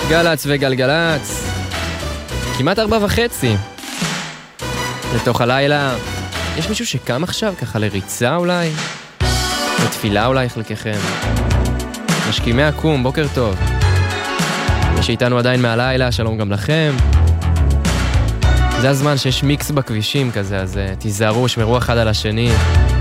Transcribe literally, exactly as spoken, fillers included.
גלץ וגלגלץ, כמעט ארבע וחצי לתוך הלילה. יש מישהו שקם עכשיו ככה לריצה אולי? לתפילה אולי חלקכם? משכימי עקום, בוקר טוב. מי שאיתנו עדיין מהלילה, שלום גם לכם. זה הזמן שיש מיקס בכבישים כזה, אז תיזהרו, שמרו אחד על השני.